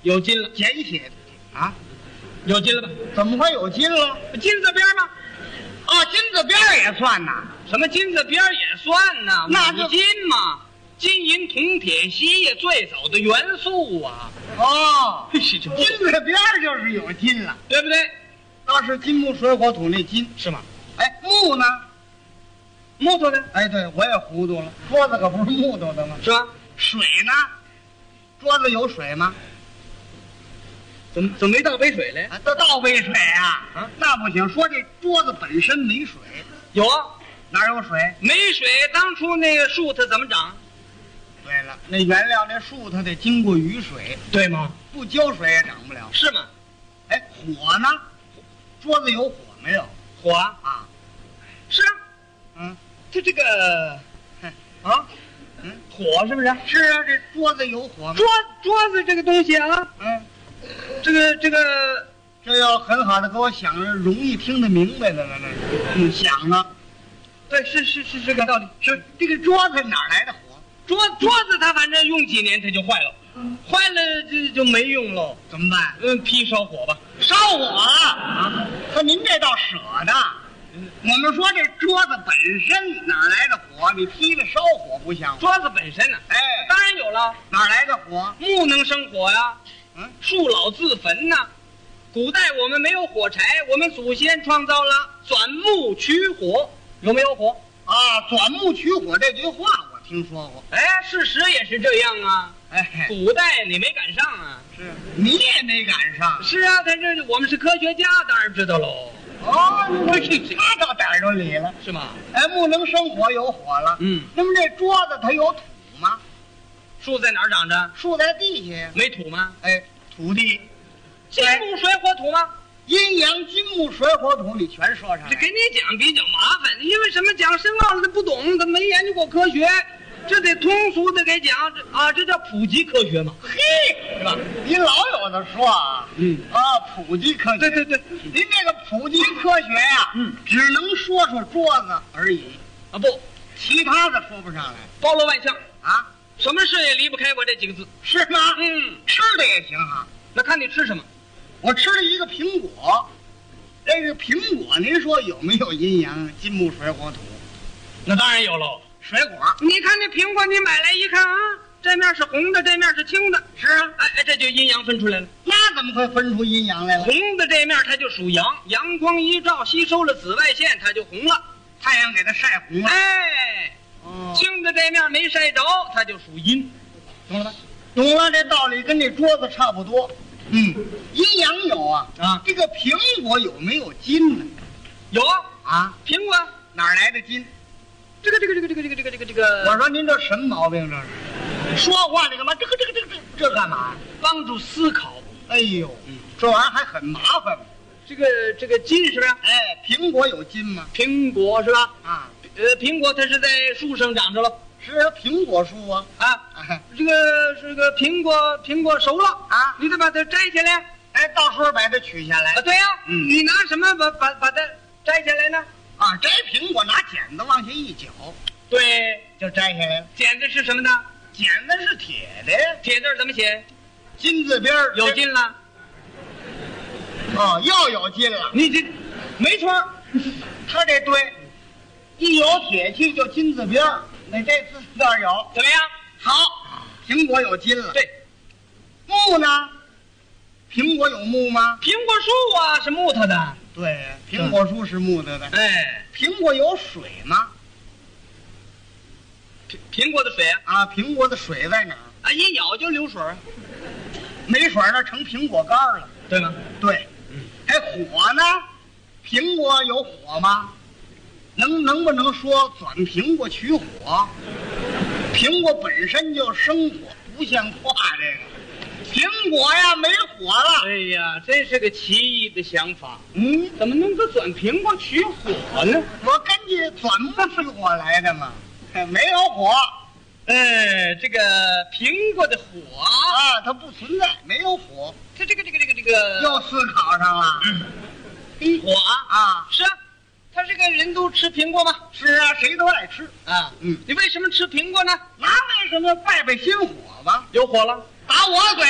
有金了， 简写啊， 有金了吧？ 怎么会有金了？ 金字边吗？ 哦，金字边也算呐。 什么金字边也算呐？ 那就五金嘛，金银铜铁锡也最早的元素啊。 哦， 是金字边就是有金了， 对不对？ 倒是金木水火土那金是吗？ 哎，木呢？ 木头的哎，对，我也糊涂了，桌子可不是木头的吗？ 是吧？ 水呢？桌子有水吗？ 怎么没倒杯水来？ 啊，倒杯水啊？ 啊， 那不行，说这桌子本身没水， 有啊， 哪有水？ 没水，当初那个树它怎么长？ 对了，那原料那树它得经过雨水， 对吗？ 不浇水也长不了。 是吗？ 哎，火呢？桌子有火没有？ 火啊， 啊， 是啊， 嗯， 它这个啊，火是不是？ 是啊，这桌子有火吗？ 桌子这个东西啊，这个这要很好的给我想着，容易听得明白的了，那是，想呢， 对，是这个道理。 是这个桌子哪来的火？ 桌子它反正用几年它就坏了，坏了就没用喽。 怎么办？ 批烧火吧。 烧火啊！可您这倒舍得。我们说这桌子本身哪来的火？你劈了烧火不像话。 桌子本身呢， 哎， 当然有了。 哪来的火？ 木能生火呀，树老自焚呐。古代我们没有火柴，我们祖先创造了钻木取火，有没有火？ 啊，钻木取火这句话我听说过。 哎，事实也是这样啊。 哎， 古代你没赶上啊。 是你也没赶上。 是啊，他这我们是科学家，当然知道喽。 哦，他到点儿都理了， 是吗？ 哎，木能生火，有火了。那么这桌子它有土吗？ 树在哪儿长着？ 树在地下呀。 没土吗？ 哎，土地， 金木水火土吗？ 阴阳金木水火土你全说上来。 这给你讲比较麻烦，因为什么讲深奥了他不懂，他没研究过科学，这得通俗的给讲这叫普及科学嘛。 嘿， 是吧？ 您老有的说啊，普及科学。 对， 您这个普及科学呀，只能说桌子而已啊，不， 其他的说不上来， 包罗万象啊， 什么事也离不开我这几个字， 是吗？吃的也行哈。 那看你吃什么。 我吃了一个苹果，这个苹果您说有没有阴阳金木水火土？ 那当然有喽。 水果， 你看这苹果，你买来一看啊，这面是红的，这面是青的。 是啊， 哎，这就阴阳分出来了。 那怎么会分出阴阳来了？ 红的这面它就属阳，阳光一照吸收了紫外线，它就红了， 太阳给它晒红了。 哎，青的这面没晒着，它就属阴，懂了吧？ 懂了，这道理跟这桌子差不多。阴阳有啊，这个苹果有没有金呢？ 有啊， 苹果哪来的金？ 这个， 我说您这什么毛病？这是说话这干嘛？这干嘛？ 帮助思考。 哎呦，这玩意儿还很麻烦。 这个金是不是？ 哎，苹果有金吗？ 苹果是吧？ 啊， 苹果它是在树上长着了。 是苹果树啊。 这个是个苹果熟了啊， 你得把它摘下来。 哎，到时候把它取下来。 对呀，你拿什么把它摘下来呢？ 啊，摘苹果拿剪子往下一绞， 对， 就摘下来了。 剪子是什么呢？ 剪子是铁的呀。 铁字怎么写？ 金字边有金了。 哦，又有金了。 你这没错， 他这对，一有铁器就金字边那这字这儿有， 怎么样？ 好，苹果有金了。 对， 木呢？苹果有木吗？ 苹果树啊是木头的。 对，苹果树是木头的。 哎， 苹果有水吗？ 苹果的水啊，苹果的水在哪儿？ 啊，一咬就流水， 没水那成苹果干了， 对吗？ 对。哎，火呢？苹果有火吗？能不能说钻苹果取火？苹果本身就生火，不像话这个。苹果呀没火了。 哎呀，真是个奇异的想法。 怎么能够钻苹果取火呢？ 我根据钻木取火来的嘛。没有火。 这个苹果的火啊，它不存在，没有火。 这个又思考上了。 火啊， 是啊，他这个人都吃苹果吗？ 是啊，谁都爱吃啊。你为什么吃苹果呢？ 那为什么拜拜心火吧？ 有火了， 打我嘴